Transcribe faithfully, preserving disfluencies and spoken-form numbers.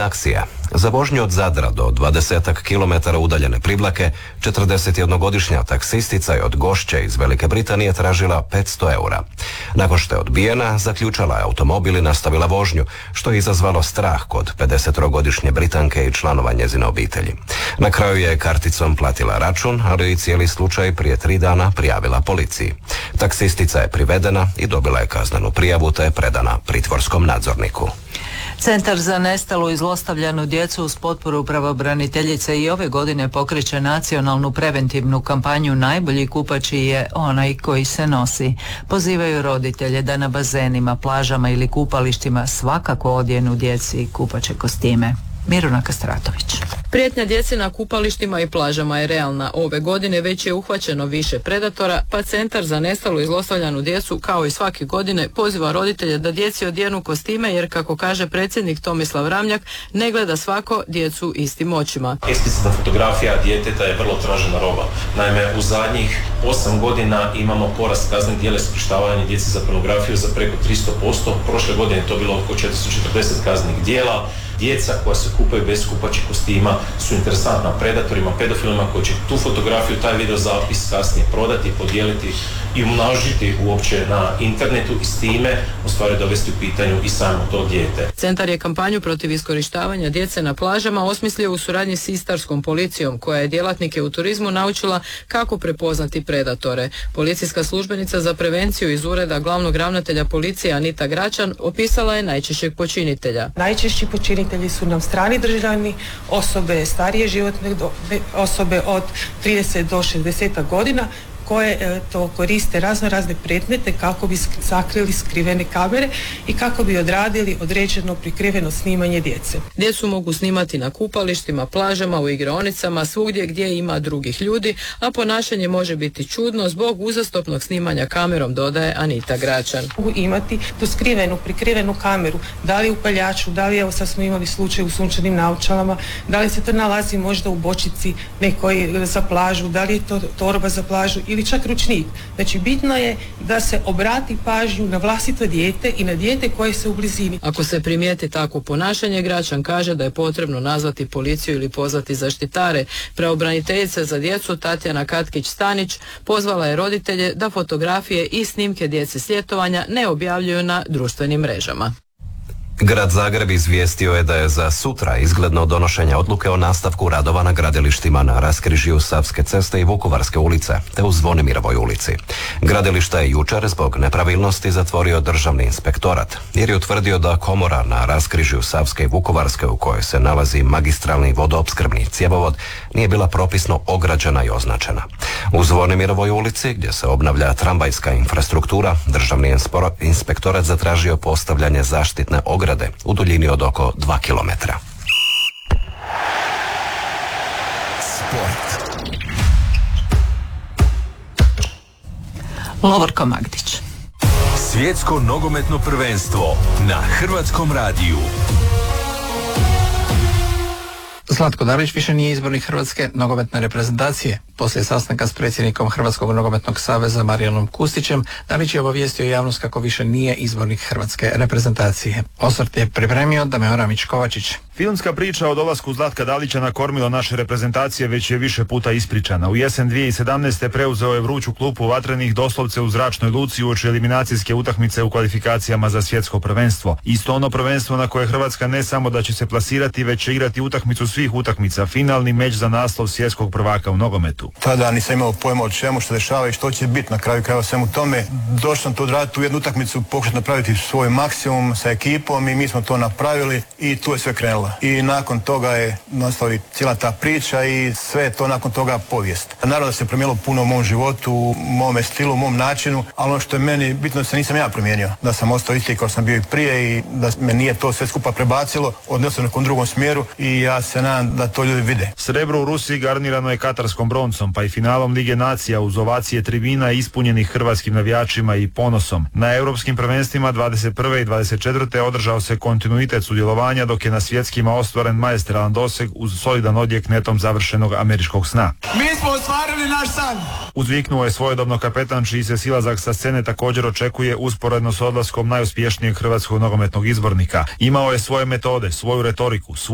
akcija. Za vožnju od Zadra do dvadesetak kilometara udaljene Privlake, četrdesetjednogodišnja taksistica je od Gošće iz Velike Britanije tražila petsto eura. Nakon što je odbijena, zaključala je automobil i nastavila vožnju, što je izazvalo strah kod pedesettrogodišnje Britanke i članova njezine obitelji. Na kraju je karticom platila račun, ali i cijeli slučaj prije tri dana prijavila policiji. Taksistica je privedena i dobila je kaznenu prijavu te je predana pritvorskom nadzorniku. Centar za nestalu i zlostavljanu djecu uz potporu pravobraniteljice i ove godine pokreće nacionalnu preventivnu kampanju Najbolji kupači je onaj koji se nosi. Pozivaju roditelje da na bazenima, plažama ili kupalištima svakako odjenu djeci kupaće kostime. Miruna Kastratović. Prijetnja djeci na kupalištima i plažama je realna. Ove godine već je uhvaćeno više predatora, pa Centar za nestalu i zlostavljanu djecu, kao i svake godine, poziva roditelje da djeci odjenu kostime, jer, kako kaže predsjednik Tomislav Ramljak, ne gleda svako djecu istim očima. Eksplicitna fotografija djeteta je vrlo tražena roba. Naime, u zadnjih osam godina imamo porast kaznenih djela iskorištavanja djece za pornografiju za preko tristo posto. Prošle godine je to bilo oko četiristo četrdeset kaznenih djela. Djeca koja se kupaju bez kupaćih kostima su interesantna predatorima, pedofilima koji će tu fotografiju, taj video zapis kasnije prodati, podijeliti i umnožiti uopće na internetu i s time u stvari dovesti u pitanju i samo to dijete. Centar je kampanju protiv iskorištavanja djece na plažama osmislio u suradnji s istarskom policijom, koja je djelatnike u turizmu naučila kako prepoznati predatore. Policijska službenica za prevenciju iz ureda glavnog ravnatelja policije Anita Gračan opisala je najčešćeg počinitelja. Najčešći počinitelji su nam strani državljani, osobe starije životne dobe, osobe od trideset do šezdeset godina, koje to koriste razno razne predmete kako bi sakrili skrivene kamere i kako bi odradili određeno prikriveno snimanje djece. Djecu mogu snimati na kupalištima, plažama, u igraonicama, svugdje gdje ima drugih ljudi, a ponašanje može biti čudno zbog uzastopnog snimanja kamerom, dodaje Anita Gračan. Mogu imati tu skrivenu, prikrivenu kameru, da li u paljaču, da li, evo sad smo imali slučaj u sunčanim naočalama, da li se to nalazi možda u bočici nekoj za plažu, da li je to torba za plažu ili čak ručnik. Znači, bitno je da se obrati pažnju na vlastito dijete i na dijete koje se u blizini. Ako se primijeti takvo ponašanje, Gračan kaže da je potrebno nazvati policiju ili pozvati zaštitare. Pravobraniteljica za djecu Tatjana Katkić-Stanić pozvala je roditelje da fotografije i snimke djece s ljetovanja ne objavljuju na društvenim mrežama. Grad Zagreb izvijestio je da je za sutra izgledno donošenje odluke o nastavku radova na gradilištima na raskrižju Savske ceste i Vukovarske ulice, te u Zvonimirovoj ulici. Gradilišta je jučer zbog nepravilnosti zatvorio državni inspektorat, jer je utvrdio da komora na raskrižju Savske i Vukovarske, u kojoj se nalazi magistralni vodoopskrbni cjevovod, nije bila propisno ograđena i označena. U Zvonimirovoj ulici, gdje se obnavlja tramvajska infrastruktura, državni inspektorat zatražio postavljanje zaštitne ograde u duljini od oko dva kilometra. Sport. Lovorko Magdić. Svjetsko nogometno prvenstvo na Hrvatskom radiju. Zlatko Dalić više nije izbornik Hrvatske nogometne reprezentacije. Poslije sastanka s predsjednikom Hrvatskog nogometnog saveza Marijanom Kustićem, Dalić je obavijestio javnost kako više nije izbornik Hrvatske reprezentacije. Osvrt je pripremio Dameo Ramić-Kovačić. Filmska priča o dolasku Zlatka Dalića na kormilo naše reprezentacije već je više puta ispričana. U jesen dvije tisuće sedamnaeste. preuzeo je vruću klupu vatrenih doslovce u zračnoj luci uoči eliminacijske utakmice u kvalifikacijama za svjetsko prvenstvo. Isto ono prvenstvo na koje Hrvatska ne samo da će se plasirati, već će igrati utakmicu svih utakmica, finalni meč za naslov svjetskog prvaka u nogometu. Tada nisam imao pojma o čemu što dešava i što će biti na kraju krajeva svemu tome. Došao sam tu odraditi u jednu utakmicu, pokušati napraviti svoj maksimum sa ekipom i mi smo to napravili i tu je sve krenulo. I nakon toga je nastavila cijela ta priča i sve je to nakon toga povijest. Naravno da se promijenilo puno u mom životu, u mome stilu, u mom načinu, ali ono što je meni bitno da se nisam ja promijenio. Da sam ostao isti kao sam bio i prije i da me nije to sve skupa prebacilo, odnosno u nekom drugom smjeru i ja se nadam da to ljudi vide. Srebro u Rusiji garnirano je katarskom broncom, pa i finalom Lige nacija uz ovacije tribina ispunjenih hrvatskim navijačima i ponosom. Na europskim prvenstvima dvadeset prve i dvadeset četvrte održao se kontinuitet sudjelovanja, dok je na svjetskima ostvaren maestralan doseg uz solidan odjek netom završenog američkog sna. Mi smo ostvarili naš san! Uzviknuo je svojedobno kapetan, čiji se silazak sa scene također očekuje usporedno s odlaskom najuspješnijeg hrvatskog nogometnog izbornika. Imao je svoje metode, svoju retoriku,